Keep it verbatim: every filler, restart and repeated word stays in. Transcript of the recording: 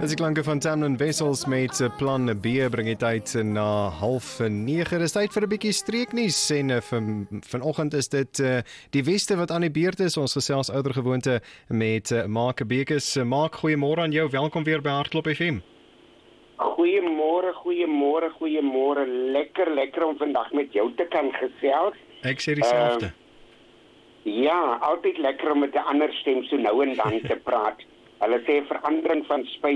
Dis die klanke van Tamlin Wessels met Plan B, bring die tyd na half nege. Dis tyd vir 'n bietjie streeknuus en uh, van, vanoggend is dit uh, die Weste wat aan die beurt is. Ons gesels ouer gewoonte met uh, Mark Bekes. Uh, Mark, goeiemôre aan jou. Welkom weer by Hartklop F M. Goeiemôre, goeiemôre, goeiemôre. Lekker, lekker om vandag met jou te kan gesels. Ek sê dieselfde. Uh, ja, altyd lekker om met 'n ander stem so nou en dan te praat. Hulle sê verandering van spyt